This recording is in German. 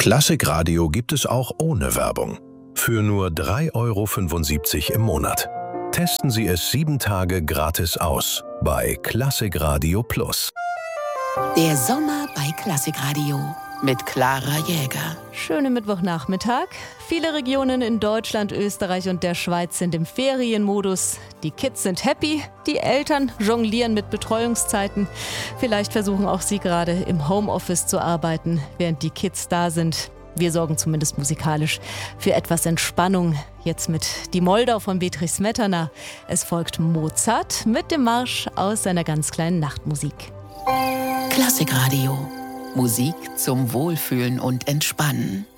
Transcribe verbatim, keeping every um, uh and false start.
Klassikradio gibt es auch ohne Werbung. Für nur drei Euro fünfundsiebzig im Monat. Testen Sie es sieben Tage gratis aus bei Klassikradio Plus. Der Sommer bei Klassikradio mit Clara Jäger. Schönen Mittwochnachmittag. Viele Regionen in Deutschland, Österreich und der Schweiz sind im Ferienmodus. Die Kids sind happy, die Eltern jonglieren mit Betreuungszeiten. Vielleicht versuchen auch Sie gerade im Homeoffice zu arbeiten, während die Kids da sind. Wir sorgen zumindest musikalisch für etwas Entspannung. Jetzt mit Die Moldau von Bedřich Smetana. Es folgt Mozart mit dem Marsch aus seiner ganz kleinen Nachtmusik. Klassikradio. Musik zum Wohlfühlen und Entspannen.